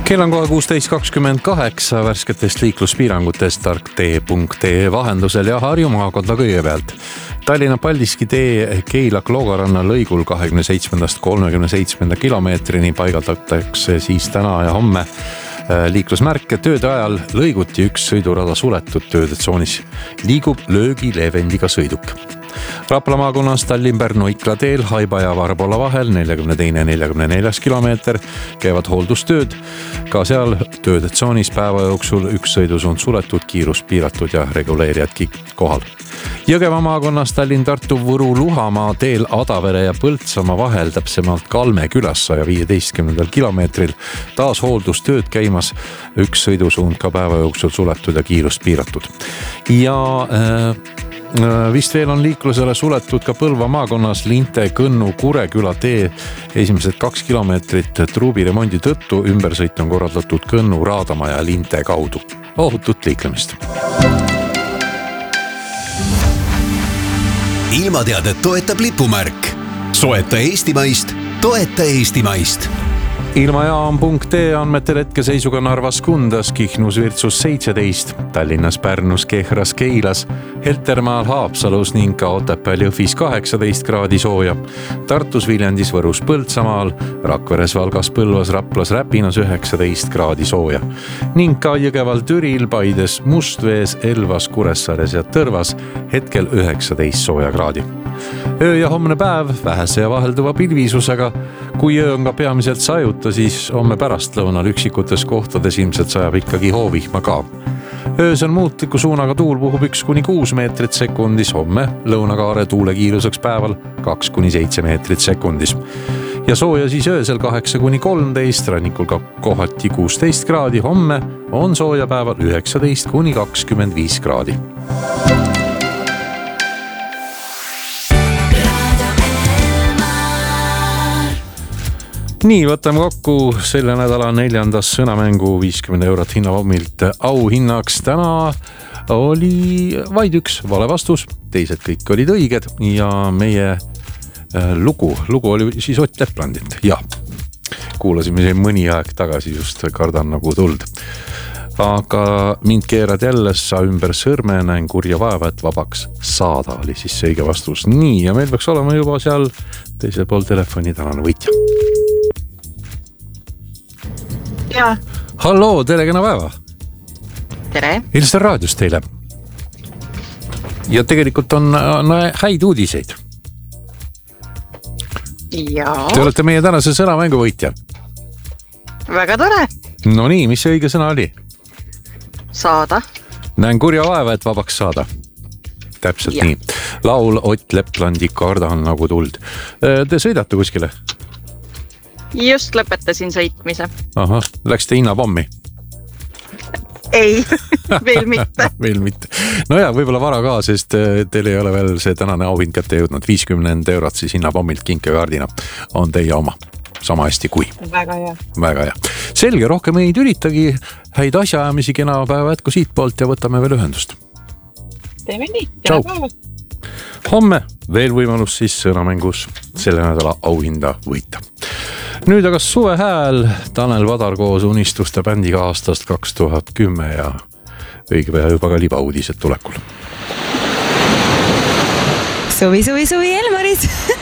Kell on kohe 16.28 värsketest liikluspiirangutest tarktee.ee vahendusel ja Harju maakonda kõigepealt. Tallinna Paldiski tee Keila-Kloogaranna lõigul 27.–37. kilomeetrini paigaldatakse siis täna ja homme liiklusmärke. Tööde ajal lõiguti üks sõidurada suletud, tööde tsoonis liigub löögileevendiga sõiduk. Rapla maakonnas Tallinn-Pärnu-Ikla teel Haiba ja Varbola vahel 42.–44. kilomeeter käivad hooldustööd. Ka seal tööde tsoonis päeva jooksul üks sõidusuund suletud, kiirus piiratud ja reguleerijadki kohal. Jõgeva maakonnas Tallinn-Tartu-Võru-Luhamaa teel Adavere ja Põltsamaa vahel, täpsemalt Kalme külas 115. kilomeetril taas hooldustööd käimas, üks sõidusuund ka päeva jooksul suletud ja kiirust piiratud. Ja vist veel on liiklusele suletud ka Põlva maakonnas Linte-Kõnnu-Kureküla tee esimesed 2 kilomeetrit truubiremondi tõttu. Ümbersõit on korraldatud Kõnnu, Raadamaa ja Linte kaudu. Ohutut liiklemist. Ilmateadet toetab lipumärk. Soeta Eestimaist, toeta Eestimaist. Ilmajaam.ee andmetel hetkeseisuga Narvas Kundas, Kihnus Virtsus 17, Tallinnas Pärnus, Kehras, Keilas, Heltermaal, Haapsalus ning ka Otepääl Jõhvis 18 kraadi sooja. Tartus, Viljandis, Võrus, Põltsamaal, Rakveres, Valgas, Põlvas, Raplas, Räpinas 19 kraadi sooja. Ning ka Jõgeval, Türil, Paides, Mustvees, Elvas, Kuressaares ja Tõrvas hetkel 19 sooja kraadi. Öö ja homne päev vähese ja vahelduva pilvisusega. Kui öö on ka peamiselt sajuta, siis homme pärastlõunal üksikutes kohtades ilmselt sajab ikkagi hoovihma ka. Öösel muutliku suunaga tuul puhub 1–6 meetrit sekundis, homme lõunakaare tuulekiiruseks päeval 2–7 meetrit sekundis. Ja sooja siis öösel 8–13, rannikul ka kohati 16 kraadi, homme on sooja päeval 19–25 kraadi. Nii, võtame kokku selle nädala 4. sõnamängu 50 eurot hinnapommilt auhinnaks. Täna oli vaid üks vale vastus, teised kõik olid õiged ja meie lugu oli siis Ott Leplandilt. Ja, kuulasime siin mõni aeg tagasi just Kardan nagu tuld. Aga mind keerad jälle sa ümber sõrme, näen kurja vaeva, et vabaks saada oli siis see õige vastus. Nii, ja meil peaks olema juba seal teisel pool telefoni tänane võitja. Ja. Halloo, tere, kena päeva. Tere. Ilster raadios teile. Ja tegelikult on häid uudiseid. Ja. Te olete meie tänase sõnamängu võitja. Väga tore. No nii, mis see õige sõna oli? Saada. Näen kurja vaeva, et vabaks saada. Täpselt ja. Nii. Laul Ott Leplandi Kardan nagu tuld. Te sõidate kuskile? Just lõpetasin sõitmise. Aha, läks te hinnapommi? Ei, veel mitte. Veel mitte. No ja, võib-olla vara ka, sest teil ei ole veel see tänane auhind kätte jõudnud. 50 eurot siis hinnapommilt kinkekaardina on teie oma. Sama hästi kui. Väga hea. Väga hea. Selge, rohkem ei üritagi. Häid asjaajamisi, kena päeva jätku siit poolt ja võtame veel ühendust. Teeme nii. Tšau. Homme veel võimalus siis sõnamängus selle nädala auhinda võita. Nüüd aga suve hääl Tanel Padar koos Unistuste bändiga aastast 2010 ja õige pea juba ka libauudised tulekul. Suvi, Elmaris!